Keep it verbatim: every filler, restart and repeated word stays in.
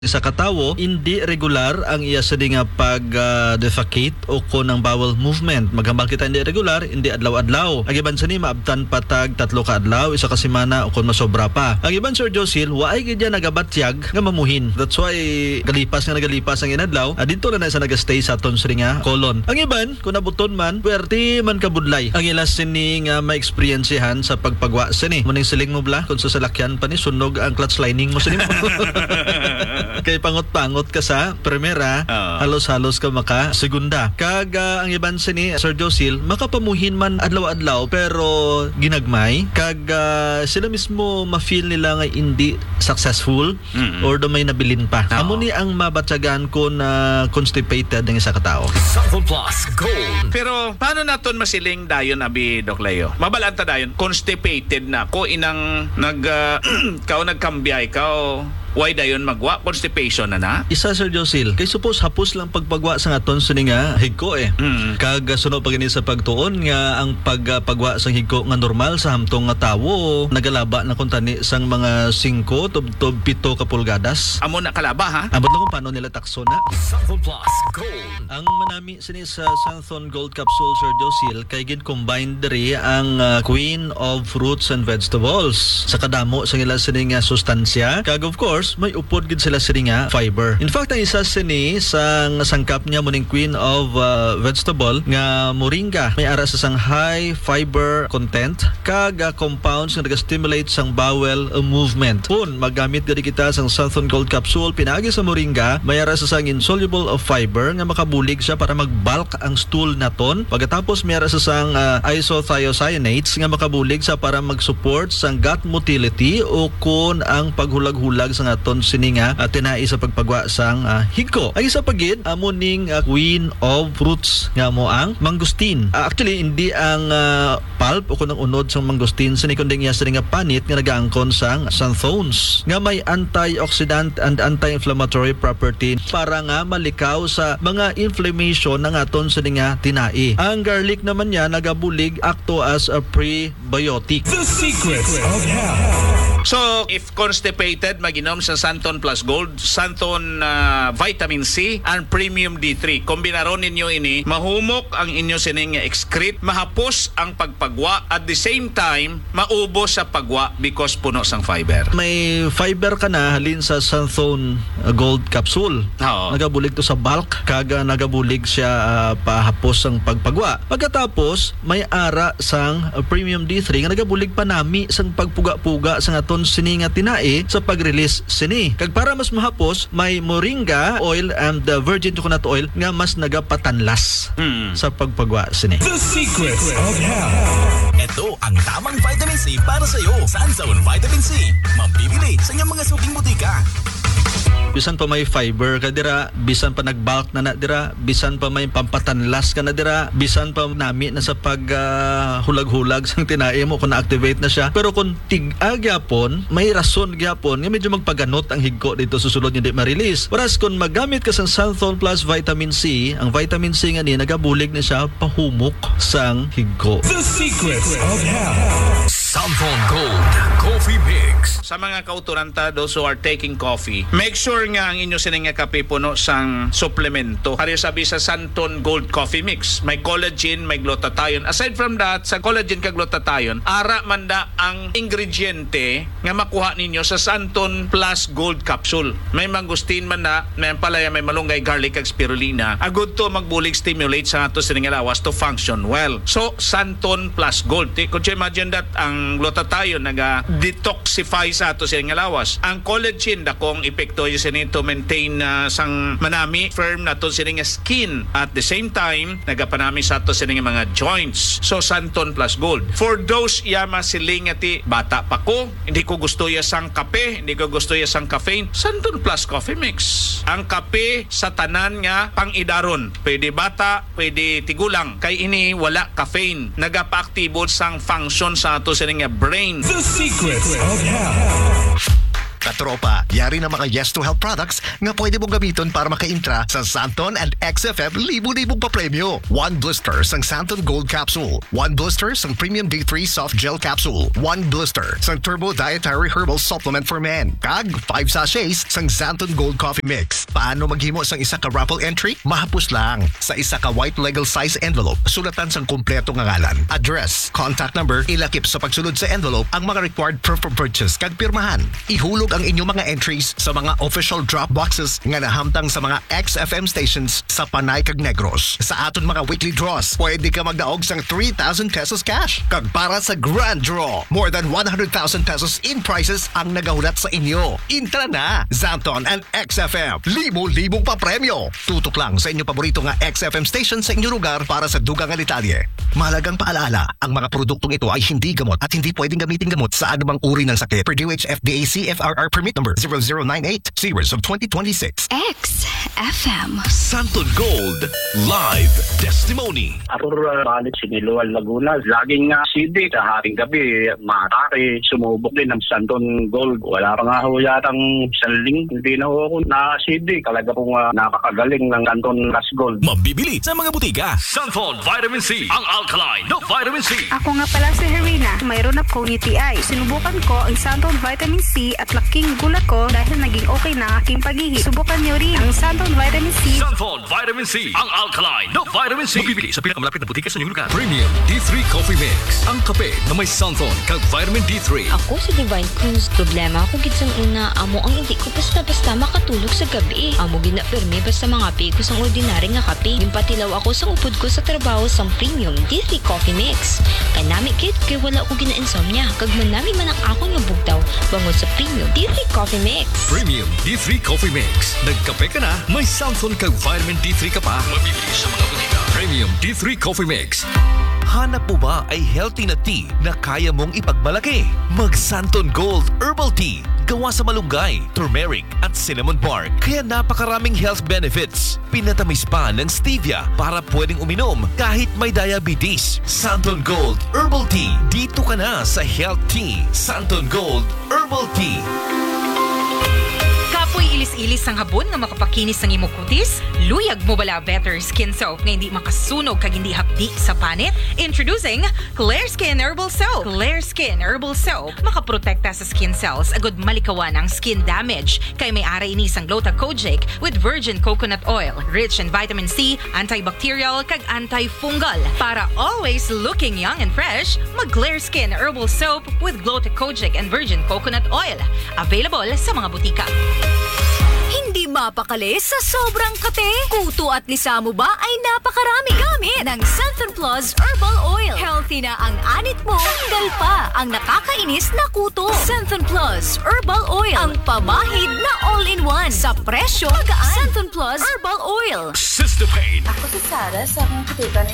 Sa katawo, hindi regular ang iya sa nga pag-defecate uh, o ko ng bowel movement. Maghambal kita hindi regular, hindi adlaw-adlaw. Ang iban sa ni, maabtan patag tatlo ka adlaw, isa ka semana o kung masobra pa. Ang iban, Sir Josil, waay gidya nagabatyag nga mamuhin. That's why, galipas nga nagalipas ang inadlaw, ah, dito na na isa nagastay sa aton sri nga colon. Ang iban, kung nabuton man, puwerte man kabudlay. Ang ilas sini nga ma-experiencehan sa pagpagwa sini. Muning siling mo bla, kung sa salakyan pa ni, sunog ang clutch lining mo sini mo. Kay pangot-pangot ka sa primera, uh, halos-halos ka maka segunda. Kag uh, ang iban sini Sir Josil, makapamuhin man adlaw-adlaw pero ginagmay. Kag uh, sila mismo ma-feel nila nga hindi successful mm-hmm. or do may nabilin pa. Uh, Amo ni ang mabatyagan ko na constipated ng isa ka tao. Sample Plus Gold. Pero paano naton masiling dayon abi Doc Leo? Mabalanta dayon constipated na ko inang nag uh, kao nagkambiyay kao. Why dayon magwa? Constipation na na? Isa, Sir Josil. Kay suppose hapos lang pagpagwa sa aton sini nga higko eh. Mm. Kag sunod pa gani sa pagtuon nga ang pagpagwa sa higko nga normal sa hamtong nga tawo nagalaba na kun tani sang mga singko tub-tub pito ka pulgadas. Amo na kalaba ha? Ambot na kung paano nila takso na. Sample Plus Gold. Ang manami sini sa Santhon Gold Capsule, Sir Josil, kay gin combined diri ang uh, Queen of Fruits and Vegetables. Sa kadamo sa ila sini nga sustansya. Kag of course may upod gid sila sini nga fiber. In fact, ang isa sini sa sangkap niya muning Queen of uh, Vegetable nga moringa. May ara sa sang high fiber content kag uh, compounds nga naga-stimulate sang bowel uh, movement. Kung magamit gadi kita sang Santhon Gold Capsule pinagi sa moringa, may ara sa sang insoluble of fiber nga makabulig siya para mag-bulk ang stool naton. Pagkatapos may ara sa sang uh, isothiocyanates nga makabulig sa para mag-support sang gut motility o kun ang paghulag-hulag sa aton sini nga uh, tinai sa pagpagwa sang uh, higko. Ay isa pagid amo ning uh, Queen of Fruits nga mo ang mangustin. Uh, actually hindi ang uh, pulp o kunang unod sang mangustin sini kundi nga sini nga panit nga nagaangkon sang xanthones nga may antioxidant and anti-inflammatory property para nga malikaw sa mga inflammation ng aton sini nga tinai. Ang garlic naman niya nagabulig acto as a prebiotic. The secret of health. So, if constipated, maginom sa Santhon Plus Gold, Santhon uh, Vitamin C, and Premium D three. Kombinaron ninyo ini, mahumok ang inyo sining excrete, mahapos ang pagpagwa, at the same time, maubos sa pagwa because puno sang fiber. May fiber ka na halin sa Santhon uh, Gold Capsule. Oo. Nagabulig to sa bulk, kaga nagabulig siya uh, pahapos ang pagpagwa. Pagkatapos, may ara sang uh, Premium D three nga nagabulig pa nami sang pagpuga-puga sang aton sini nga tinai sa pag-release sini. Kag para mas mahapos, may moringa oil and the virgin coconut oil nga mas nagapatanlas mm. sa pagpagwa sini. The secret of health. Ito ang tamang vitamin C para sa iyo. Sanzone Vitamin C. Mabibili sa inyong mga suking butika. Bisan pa may fiber ka dira, bisan pa nag-bulk na na dira, bisan pa may pampatanlas ka na dira, bisan pa nami na sa pag uh, hulag-hulag sang tinai mo kung na-activate na siya. Pero kung tig-ag yapon, may rason gyapon nga medyo magpaganot ang higko dito susunod hindi ma-release. Whereas kung magamit ka sa Santhon Plus Vitamin C, ang vitamin C nga ni nagabulig na siya pahumok sang higko. The secret of health. Santhon Gold Coffee Mix. Sa mga kauturanta, those who are taking coffee, make sure nga ang inyo sining nga kape puno sang suplemento. Hari sabi sa Santhon Gold Coffee Mix, may collagen, may glutathione. Aside from that, sa collagen kag glutathione, ara manda ang ingrediente nga makuha ninyo sa Santhon Plus Gold Capsule. May mangustin man na, may palaya, may malunggay, garlic kag spirulina. Agud to magbulig stimulate sa ato sining nga lawas to function well. So Santhon Plus Gold. Could you imagine that ang glutathione naga detoxify sa ato sining nga lawas. Ang collagen dakong epekto yo sini to maintain uh, sang manami firm na to sining nga skin. At the same time nagapanami sa ato sining mga joints. So Santhon Plus Gold. For those yama siling ati bata pa ko, hindi ko gusto ya sang kape, hindi ko gusto ya sang caffeine, Santhon Plus Coffee Mix. Ang kape sa tanan nga pang-idaron. Pwede bata, pwede tigulang. Kay ini wala caffeine. Nagapa-aktibo sang function sa ato sining nga brain. The secret of health. Katropa, yari na mga Yes to Health products nga pwede mong gamiton para maka-intra sa Santon and X F M libo-libong pa-premyo. One blister sang Santon Gold Capsule. One blister sang Premium D three Soft Gel Capsule. One blister sang Turbo Dietary Herbal Supplement for Men. Kag five sachets sang Santon Gold Coffee Mix. Paano maghimo sang isa ka raffle entry? Mahapos lang. Sa isa ka white legal size envelope, sulatan sang kumpleto nga ngalan, address, contact number, ilakip sa pagsulod sa envelope ang mga required proof of purchase kag pirmahan. Ihulog ang inyong mga entries sa mga official drop boxes nga nahamtang sa mga X F M stations sa Panay kag Negros. Sa aton mga weekly draws, pwede ka magdaog sang three thousand pesos cash. Kag para sa grand draw, more than one hundred thousand pesos in prizes ang nagahulat sa inyo. Intra na! Santon and X F M. Libo-libong pa premyo. Tutok lang sa inyong paborito nga X F M station sa inyong lugar para sa dugang nga detalye. Mahalagang paalaala, ang mga produktong ito ay hindi gamot at hindi pwedeng gamitin gamot sa anumang uri ng sakit. Per D O H F D A C F R R permit number zero zero nine eight series of twenty twenty-six. X F M. Santon Gold Live Testimony. Arur balik siniluwal Laguna. Laging nga C D sa hating gabi, matake, sumubok din ng Santon Gold. Wala pa nga ho yatang saling, hindi na ho ako na-C D. Talaga pong uh, nakakagaling ng Santon Gas Gold. Mabibili sa mga butika. Santon Vitamin C, ang alkaline na vitamin C. Ako nga pala si Herina. Mayroon akong U T I. Sinubukan ko ang Santon Vitamin C at laking gulat ko dahil naging okay na ang aking paghihi. Subukan niyo rin ang Santon Vitamin C. Santon Vitamin C, ang alkaline na vitamin C. Mabibili sa pinakamalapit na butika sa inyong lugar. Premium D three Coffee Mix, ang kape na may Santon kag vitamin D three. Ako si Divine Cruz. Problema ako gid sang una, amo ang hindi ko basta-basta makatulog sa gabi. Amo gid na permi basta mga ko sang ordinary nga kape. Gimpatilaw ako sang upod ko sa trabaho sang Premium D three Coffee Mix. Kanami kid kay wala ko gina-insomnia. Kag manami man ang ako nga bugtaw bangod sa Premium D three Coffee Mix. Premium D three Coffee Mix. Nagkape ka na, may Santon kag vitamin D three ka pa. Mabibili sa mga butika. Premium D three Coffee Mix. Hanap mo ba ay healthy na tea na kaya mong ipagmalaki? Mag Santon Gold Herbal Tea. Gawa sa malunggay, turmeric at cinnamon bark. Kaya napakaraming health benefits. Pinatamis pa ng stevia para pwedeng uminom kahit may diabetes. Santon Gold Herbal Tea. Dito ka na sa Health Tea. Santon Gold Herbal Tea. Kapoy ilis-ilis ang habon nga makapakinis ng imong kutis, luyag mo bala Better Skin Soap nga hindi makasunog kag hindi hapdi sa panit. Introducing Clear Skin Herbal Soap. Clear Skin Herbal Soap makaprotekta sa skin cells agud malikawan ang skin damage kay may ara ini sang Glota Kojic with virgin coconut oil, rich in vitamin C, antibacterial kag antifungal. Para always looking young and fresh, mag Clear Skin Herbal Soap with Glota Kojic and virgin coconut oil. Available sa mga butika. Hindi mapakali sa sobrang kate. Kuto at lisa mo ba ay napakarami gamit ng Santon Plus Herbal Oil. Healthy na ang anit mo, tanggal pa ang nakakainis na kuto. Santon Plus Herbal Oil, ang pamahid na all-in-one sa presyo magaan. Santon Plus Herbal Oil. Sister Pain. Ako si Sarah sa mga